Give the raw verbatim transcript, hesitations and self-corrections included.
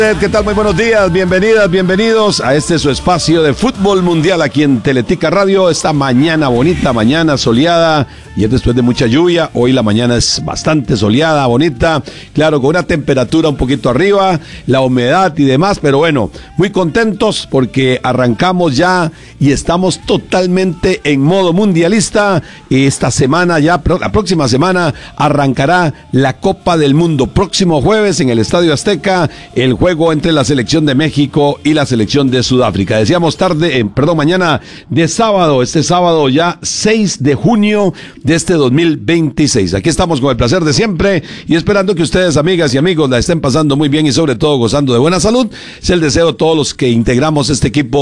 ¿Qué tal? Muy buenos días, bienvenidas, bienvenidos a este su espacio de fútbol mundial aquí en Teletica Radio. Esta mañana bonita, mañana soleada, y es después de mucha lluvia. Hoy la mañana es bastante soleada, bonita, claro, con una temperatura un poquito arriba, la humedad y demás, pero bueno, muy contentos porque arrancamos ya y estamos totalmente en modo mundialista. Esta semana ya, la próxima semana arrancará la Copa del Mundo. Próximo jueves en el Estadio Azteca, el juego entre la selección de México y la selección de Sudáfrica. Decíamos tarde, eh, perdón, mañana de sábado, este sábado ya seis de junio de este dos mil veintiséis. Aquí estamos con el placer de siempre y esperando que ustedes, amigas y amigos, la estén pasando muy bien y sobre todo gozando de buena salud. Es el deseo de todos los que integramos este equipo